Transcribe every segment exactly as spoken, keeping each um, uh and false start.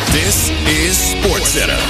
This is SportsCenter.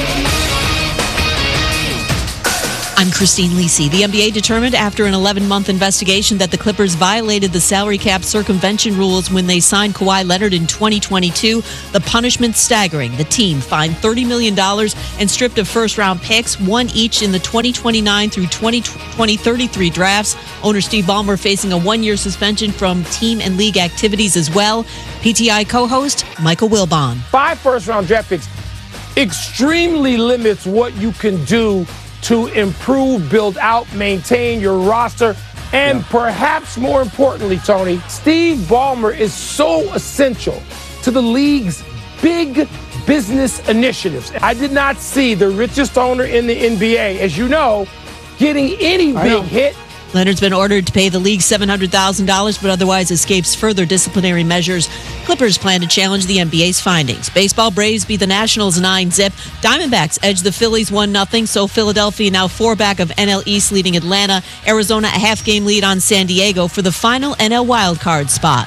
I'm Christine Lisi. The N B A determined after an eleven-month investigation that the Clippers violated the salary cap circumvention rules when they signed Kawhi Leonard in twenty twenty-two. The punishment staggering. The team fined thirty million dollars and stripped of first-round picks, one each in the twenty twenty-nine through twenty thirty-three drafts. Owner Steve Ballmer facing a one-year suspension from team and league activities as well. P T I co-host Michael Wilbon. Five first-round draft picks extremely limits what you can do to improve, build out, maintain your roster. And yeah. perhaps more importantly, Tony, Steve Ballmer is so essential to the league's big business initiatives. I did not see the richest owner in the N B A, as you know, getting any big hit. Leonard's been ordered to pay the league seven hundred thousand dollars, but otherwise escapes further disciplinary measures. Clippers plan to challenge the N B A's findings. Baseball, Braves beat the Nationals nine zip. Diamondbacks edged the Phillies one nothing. So Philadelphia now four back of N L East leading Atlanta. Arizona a half-game lead on San Diego for the final N L wildcard spot.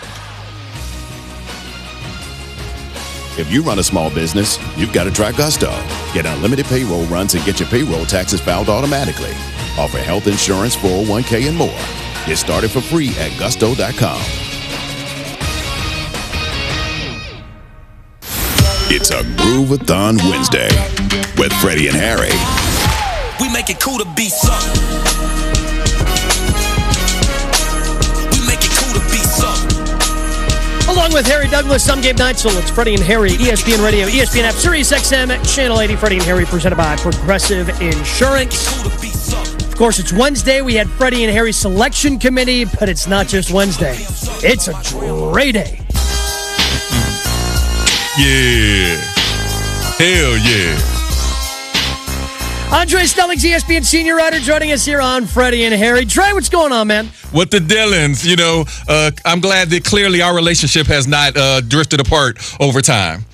If you run a small business, you've got to try Gusto. Get unlimited payroll runs and get your payroll taxes filed automatically. Offer health insurance, four oh one k, and more. Get started for free at gusto dot com. It's a Groove-a-thon Wednesday with Freddie and Harry. We make it cool to be something. We make it cool to be something. Along with Harry Douglas, I'm Gabe Neitzel. It's Freddie and Harry, E S P N Radio, E S P N app, Sirius X M, Channel eighty. Freddie and Harry presented by Progressive Insurance. Of course, it's Wednesday. We had Freddie and Harry Selection Committee, but it's not just Wednesday. It's a Dre Day. Yeah. Hell yeah. Andre Stelling's E S P N senior writer joining us here on Freddie and Harry. Dre, what's going on, man? What the Dillons, you know, uh, I'm glad that clearly our relationship has not uh, drifted apart over time.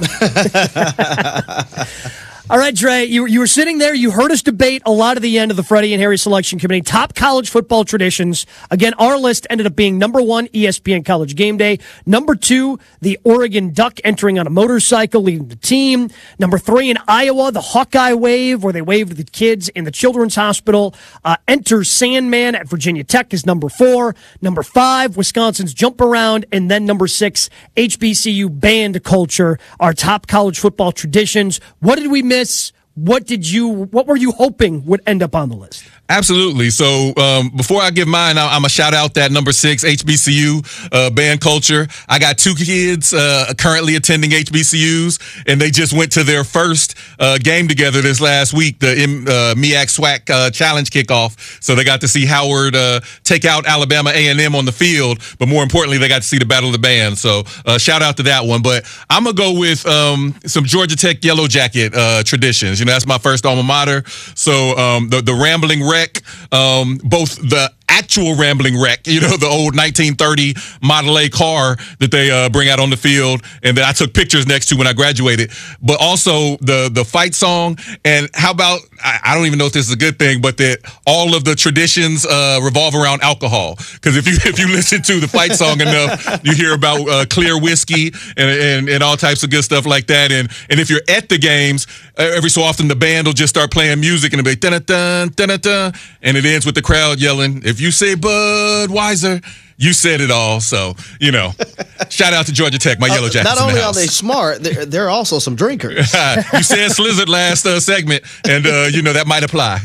All right, Dre, you, you were sitting there. You heard us debate a lot at the end of the Freddie and Harry Selection Committee. Top college football traditions. Again, our list ended up being number one, E S P N College Game Day. Number two, the Oregon Duck entering on a motorcycle, leading the team. Number three, in Iowa, the Hawkeye Wave, where they waved the kids in the Children's Hospital. Uh, Enter Sandman at Virginia Tech is number four. Number five, Wisconsin's Jump Around. And then number six, H B C U Band Culture, our top college football traditions. What did we miss? What did you? What were you hoping would end up on the list? Absolutely. So um, before I give mine, I'm going to shout out that number six, H B C U, uh, band culture. I got two kids uh, currently attending H B C Us, and they just went to their first uh, game together this last week, the uh, M E A C SWAC uh, Challenge kickoff. So they got to see Howard uh, take out Alabama A and M on the field, but more importantly, they got to see the Battle of the Band. So uh, shout out to that one. But I'm going to go with um, some Georgia Tech Yellow Jacket uh, traditions. You know, that's my first alma mater. So um, the, the Rambling Wreck, um, both the actual Rambling Wreck, you know, the old nineteen thirty Model A car that they uh, bring out on the field and that I took pictures next to when I graduated, but also the the fight song. And how about, I, I don't even know if this is a good thing, but that all of the traditions uh, revolve around alcohol. Because if you if you listen to the fight song enough, you hear about uh, clear whiskey and, and and all types of good stuff like that. And and if you're at the games, every so often the band will just start playing music and it'll be dun-dun, dun-dun, and it ends with the crowd yelling, "If you say Budweiser, you said it all." So, you know, shout out to Georgia Tech, my uh, Yellow Jackets. Not only in the are house. they smart, they're, they're also some drinkers. You said Slizzard last uh, segment, and, uh, you know, that might apply.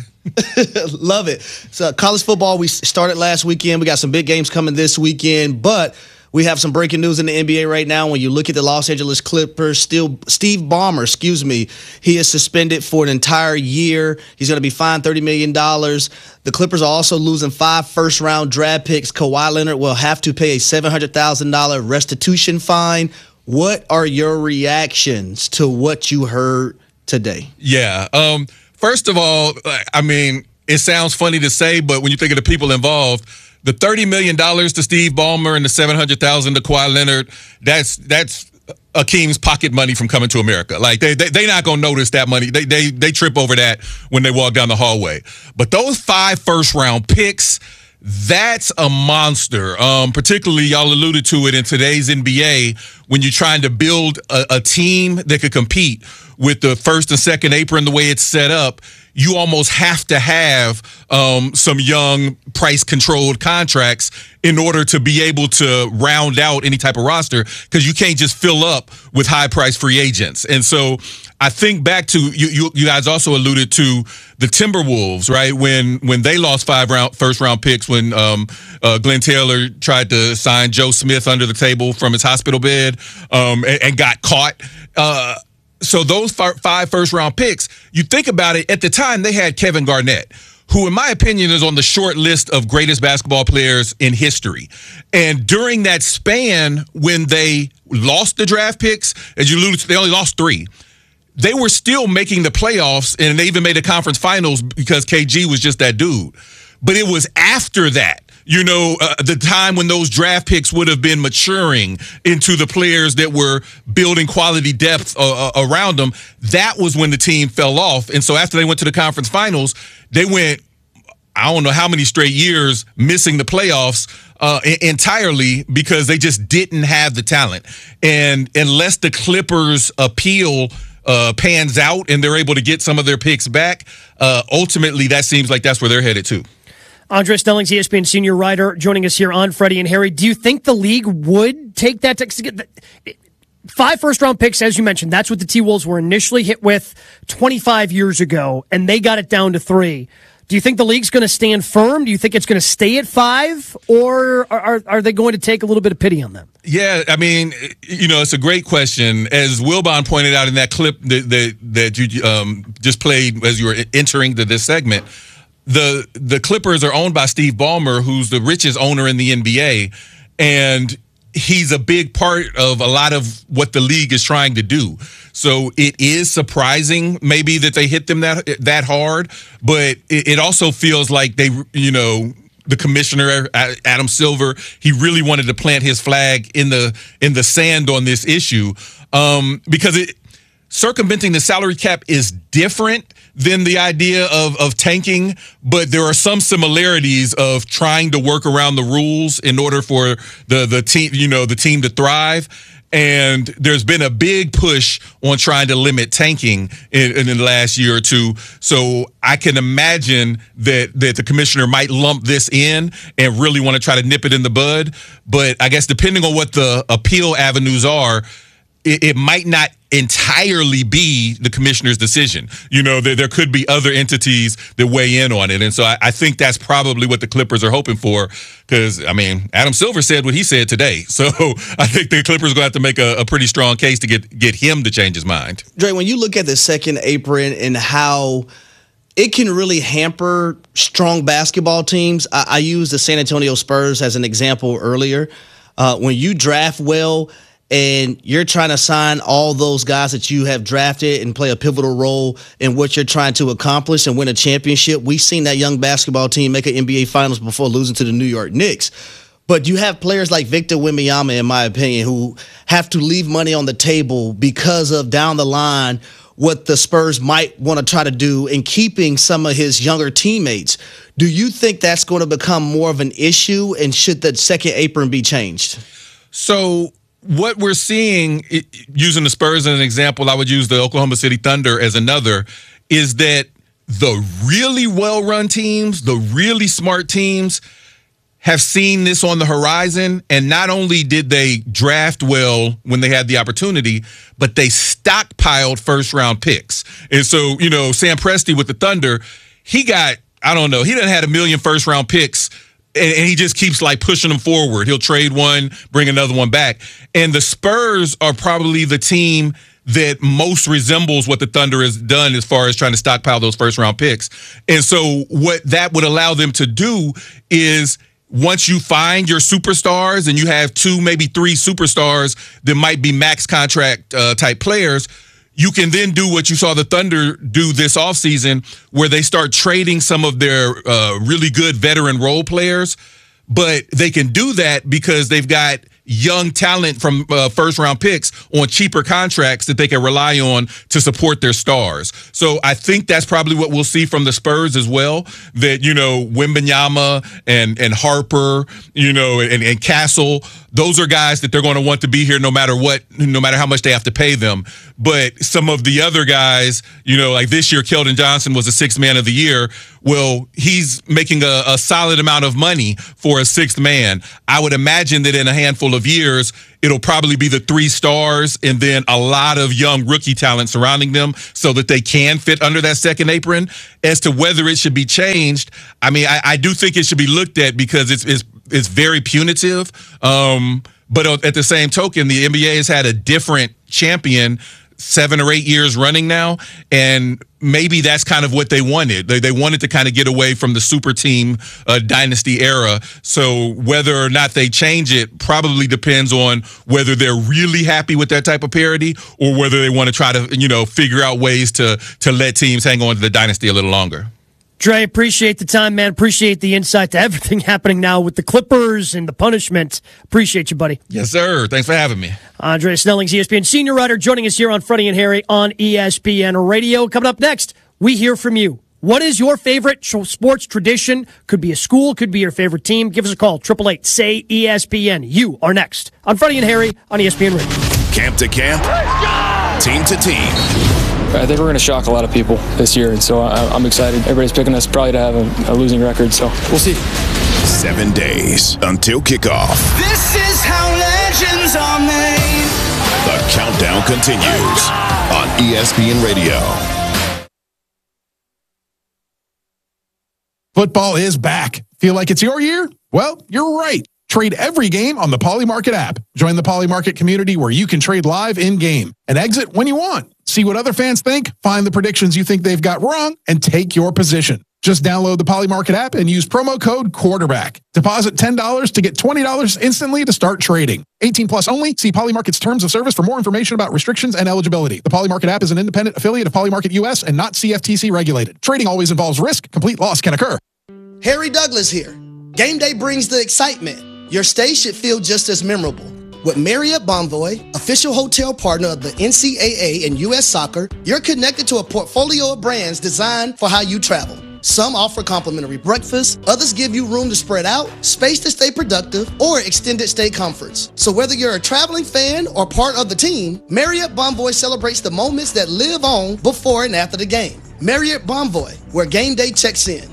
Love it. So, college football, we started last weekend. We got some big games coming this weekend, but we have some breaking news in the N B A right now. When you look at the Los Angeles Clippers, still Steve Ballmer, excuse me, he is suspended for an entire year. He's going to be fined thirty million dollars. The Clippers are also losing five first-round draft picks. Kawhi Leonard will have to pay a seven hundred thousand dollars restitution fine. What are your reactions to what you heard today? Yeah. Um, first of all, I mean, it sounds funny to say, but when you think of the people involved, the thirty million dollars to Steve Ballmer and the seven hundred thousand dollars to Kawhi Leonard, that's that's Akeem's pocket money from coming to America. Like, they they they not going to notice that money. They, they, they trip over that when they walk down the hallway. But those five first-round picks, That's a monster. Um, particularly, y'all alluded to it in today's N B A when you're trying to build a, a team that could compete with the first and second apron the way it's set up. You almost have to have um, some young price-controlled contracts in order to be able to round out any type of roster, because you can't just fill up with high-price free agents. And so I think back to, you, you, you guys also alluded to the Timberwolves, right, when when they lost five round first-round picks when um, uh, Glenn Taylor tried to sign Joe Smith under the table from his hospital bed um, and, and got caught. Uh So those five first-round picks, you think about it, at the time they had Kevin Garnett, who in my opinion is on the short list of greatest basketball players in history. And during that span when they lost the draft picks, as you alluded to, they only lost three. They were still making the playoffs, and they even made the conference finals because K G was just that dude. But it was after that, you know, uh, the time when those draft picks would have been maturing into the players that were building quality depth uh, uh, around them. That was when the team fell off. And so after they went to the conference finals, they went, I don't know how many straight years missing the playoffs uh, entirely because they just didn't have the talent. And unless the Clippers' appeal uh, pans out and they're able to get some of their picks back, uh, ultimately that seems like that's where they're headed to. Andre Stellings, E S P N senior writer, joining us here on Freddie and Harry. Do you think the league would take that to get the, five first-round picks, as you mentioned? That's what the T-Wolves were initially hit with twenty-five years ago, and they got it down to three. Do you think the league's going to stand firm? Do you think it's going to stay at five, or are, are they going to take a little bit of pity on them? Yeah, I mean, you know, it's a great question. As Wilbon pointed out in that clip that that, that you um, just played as you were entering the, this segment, the the Clippers are owned by Steve Ballmer, who's the richest owner in the N B A, and he's a big part of a lot of what the league is trying to do. So it is surprising maybe that they hit them that that hard, but it, it also feels like they, you know, the commissioner, Adam Silver, he really wanted to plant his flag in the in the sand on this issue um, because it circumventing the salary cap is different than the idea of, of tanking, but there are some similarities of trying to work around the rules in order for the, the team, you know, the team to thrive. And there's been a big push on trying to limit tanking in, in the last year or two. So I can imagine that, that the commissioner might lump this in and really want to try to nip it in the bud. But I guess depending on what the appeal avenues are, it, it might not entirely be the commissioner's decision. You know, there, there could be other entities that weigh in on it. And so I, I think that's probably what the Clippers are hoping for because, I mean, Adam Silver said what he said today. So I think the Clippers are going to have to make a, a pretty strong case to get, get him to change his mind. Dre, when you look at the second apron and how it can really hamper strong basketball teams, I, I used the San Antonio Spurs as an example earlier. Uh, when you draft well, and you're trying to sign all those guys that you have drafted and play a pivotal role in what you're trying to accomplish and win a championship. We've seen that young basketball team make an N B A Finals before losing to the New York Knicks. But you have players like Victor Wembanyama, in my opinion, who have to leave money on the table because of down the line what the Spurs might want to try to do in keeping some of his younger teammates. Do you think that's going to become more of an issue, and should the second apron be changed? So what we're seeing, using the Spurs as an example, I would use the Oklahoma City Thunder as another, is that the really well-run teams, the really smart teams, have seen this on the horizon, and not only did they draft well when they had the opportunity, but they stockpiled first-round picks. And so, you know, Sam Presti with the Thunder, he got, I don't know, he done had a million first-round picks, and, and he just keeps, like, pushing them forward. He'll trade one, bring another one back. And the Spurs are probably the team that most resembles what the Thunder has done as far as trying to stockpile those first-round picks. And so what that would allow them to do is, once you find your superstars and you have two, maybe three superstars that might be max contract uh, type players, you can then do what you saw the Thunder do this offseason, where they start trading some of their uh, really good veteran role players. But they can do that because they've got young talent from uh, first round picks on cheaper contracts that they can rely on to support their stars. So I think that's probably what we'll see from the Spurs as well, that, you know, Wembanyama and, and Harper, you know, and, and Castle, those are guys that they're going to want to be here no matter what, no matter how much they have to pay them. But some of the other guys, you know, like this year, Keldon Johnson was a sixth man of the year. Well, he's making a, a solid amount of money for a sixth man. I would imagine that in a handful of years, it'll probably be the three stars and then a lot of young rookie talent surrounding them so that they can fit under that second apron. As to whether it should be changed, I mean, I, I do think it should be looked at because it's it's, it's very punitive. Um, but at the same token, the N B A has had a different champion seven or eight years running now, and maybe that's kind of what they wanted. They, they wanted to kind of get away from the super team uh, dynasty era. So whether or not they change it probably depends on whether they're really happy with that type of parity or whether they want to try to, you know, figure out ways to to let teams hang on to the dynasty a little longer. Dre, appreciate the time, man. Appreciate the insight to everything happening now with the Clippers and the punishment. Appreciate you, buddy. Yes, sir. Thanks for having me. Andreas Snellings, E S P N senior writer, joining us here on Freddie and Harry on E S P N Radio. Coming up next, we hear from you. What is your favorite sports tradition? Could be a school, could be your favorite team. Give us a call, eight eight eight, S A Y, E S P N. You are next on Freddie and Harry on E S P N Radio. Camp to camp, team to team. I think we're going to shock a lot of people this year, and so I'm excited. Everybody's picking us probably to have a, a losing record, so we'll see. Seven days until kickoff. This is how legends are made. The countdown continues on E S P N Radio. Football is back. Feel like it's your year? Well, you're right. Trade every game on the Polymarket app. Join the Polymarket community where you can trade live in-game and exit when you want. See what other fans think, find the predictions you think they've got wrong, and take your position. Just download the Polymarket app and use promo code QUARTERBACK. Deposit ten dollars to get twenty dollars instantly to start trading. eighteen plus only. See Polymarket's terms of service for more information about restrictions and eligibility. The Polymarket app is an independent affiliate of Polymarket U S and not C F T C regulated. Trading always involves risk. Complete loss can occur. Harry Douglas here. Game day brings the excitement. Your stay should feel just as memorable. With Marriott Bonvoy, official hotel partner of the N C double A and U S Soccer, you're connected to a portfolio of brands designed for how you travel. Some offer complimentary breakfast, others give you room to spread out, space to stay productive, or extended stay comforts. So whether you're a traveling fan or part of the team, Marriott Bonvoy celebrates the moments that live on before and after the game. Marriott Bonvoy, where game day checks in.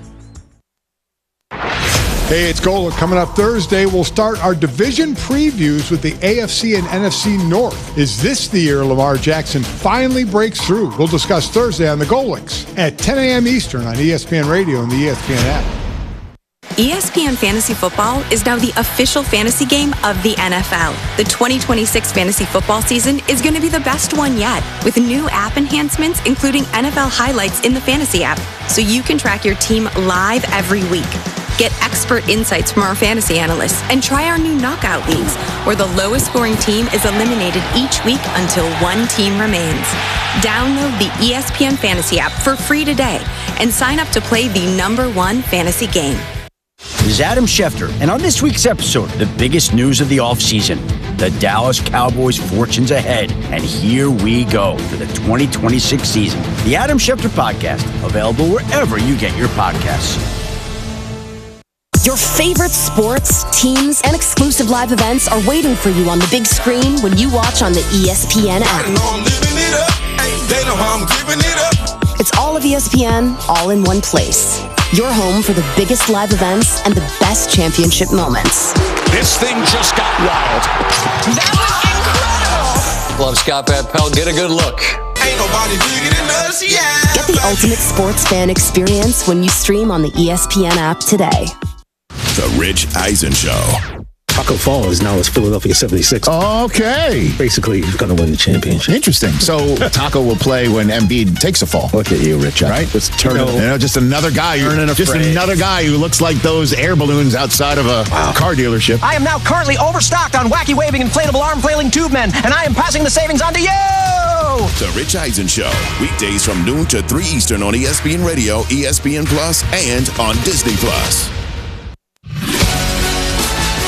Hey, it's Gola. Coming up Thursday, we'll start our division previews with the A F C and N F C North. Is this the year Lamar Jackson finally breaks through? We'll discuss Thursday on the Golinks at ten a.m. Eastern on E S P N Radio and the E S P N app. E S P N Fantasy Football is now the official fantasy game of the N F L. The twenty twenty-six fantasy football season is going to be the best one yet, with new app enhancements including N F L highlights in the fantasy app, so you can track your team live every week. Get expert insights from our fantasy analysts and try our new knockout leagues, where the lowest scoring team is eliminated each week until one team remains. Download the E S P N Fantasy app for free today and sign up to play the number one fantasy game. This is Adam Schefter, and on this week's episode, the biggest news of the offseason, the Dallas Cowboys' fortunes ahead. And here we go for the twenty twenty-six season. The Adam Schefter Podcast, available wherever you get your podcasts. Your favorite sports, teams, and exclusive live events are waiting for you on the big screen when you watch on the E S P N app. I know I'm living it up. Hey, they know how I'm giving it up. It's all of E S P N, all in one place. Your home for the biggest live events and the best championship moments. This thing just got wild. That was incredible! Love Scott Van Pelt. Get a good look. Ain't nobody bigger than us, yeah. Get the ultimate sports fan experience when you stream on the E S P N app today. The Rich Eisen Show. Taco Fall is now as Philadelphia seventy-six. Okay. Basically, he's going to win the championship. Interesting. So Taco will play when Embiid takes a fall. Look at you, Rich. Right? Just turn you know, you know, just another guy. Who, just another guy who looks like those air balloons outside of a wow. car dealership. I am now currently overstocked on wacky waving inflatable arm flailing tube men, and I am passing the savings on to you. The Rich Eisen Show. Weekdays from noon to three Eastern on E S P N Radio, E S P N Plus, and on Disney Plus.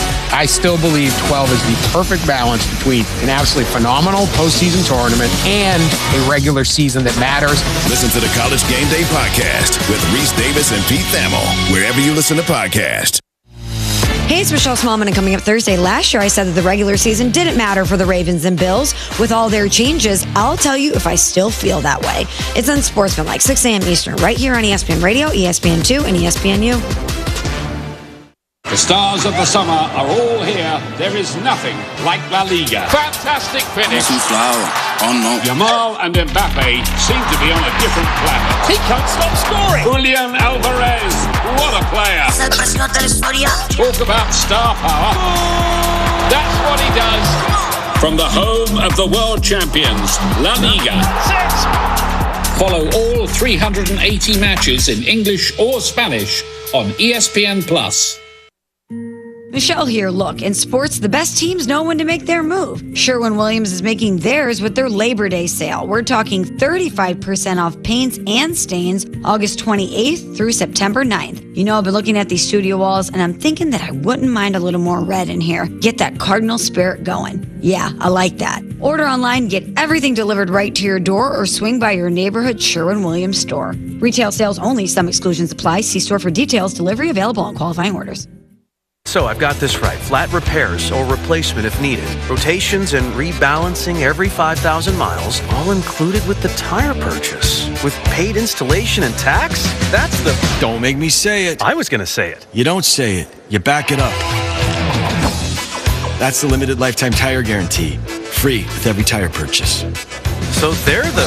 I still believe twelve is the perfect balance between an absolutely phenomenal postseason tournament and a regular season that matters. Listen to the College Game Day podcast with Reese Davis and Pete Thamel, wherever you listen to podcasts. Hey, it's Michelle Smallman, and coming up Thursday. Last year, I said that the regular season didn't matter for the Ravens and Bills. With all their changes, I'll tell you if I still feel that way. It's Unsportsmanlike, six a.m. Eastern, right here on E S P N Radio, E S P N two, and E S P N U. The stars of the summer are all here. There is nothing like La Liga. Fantastic finish. Yamal and Mbappe seem to be on a different planet. He can't stop scoring. Julian Alvarez, what a player. Talk about star power. That's what he does. From the home of the world champions, La Liga. Follow all three hundred eighty matches in English or Spanish on E S P N Plus. Michelle here. Look, in sports, the best teams know when to make their move. Sherwin-Williams is making theirs with their Labor Day sale. We're talking thirty-five percent off paints and stains August twenty-eighth through September ninth. You know, I've been looking at these studio walls, and I'm thinking that I wouldn't mind a little more red in here. Get that Cardinal spirit going. Yeah, I like that. Order online, get everything delivered right to your door, or swing by your neighborhood Sherwin-Williams store. Retail sales only. Some exclusions apply. See store for details. Delivery available on qualifying orders. So I've got this right. Flat repairs or replacement if needed. Rotations and rebalancing every five thousand miles, all included with the tire purchase. With paid installation and tax? That's the... Don't make me say it. I was going to say it. You don't say it. You back it up. That's the limited lifetime tire guarantee. Free with every tire purchase. So they're the...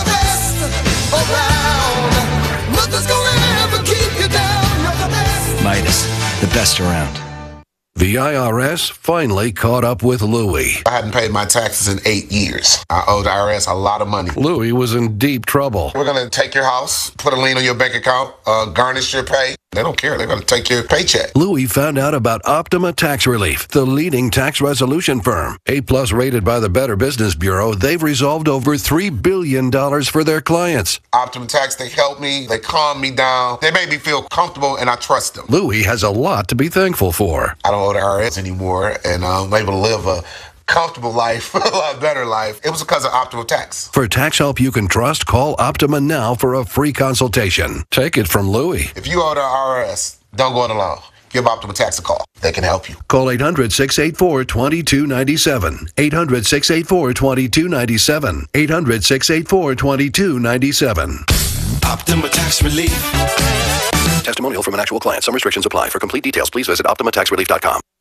Midas, the best around. The I R S finally caught up with Louie. I hadn't paid my taxes in eight years. I owed the I R S a lot of money. Louie was in deep trouble. We're going to take your house, put a lien on your bank account, uh, garnish your pay. They don't care. They're going to take your paycheck. Louie found out about Optima Tax Relief, the leading tax resolution firm. A-plus rated by the Better Business Bureau, they've resolved over three billion dollars for their clients. Optima Tax, they help me. They calm me down. They make me feel comfortable, and I trust them. Louie has a lot to be thankful for. I don't owe the I R S anymore, and I'm able to live a comfortable life, a lot better life. It was because of Optima Tax. For tax help you can trust, call Optima now for a free consultation. Take it from Louie. If you owe the I R S, don't go it alone. Give Optima Tax a call. They can help you. Call eight hundred, six eight four, two two nine seven. eight hundred, six eight four, two two nine seven. eight hundred, six eight four, two two nine seven. Optima Tax Relief. Testimonial from an actual client. Some restrictions apply. For complete details, please visit optima tax relief dot com.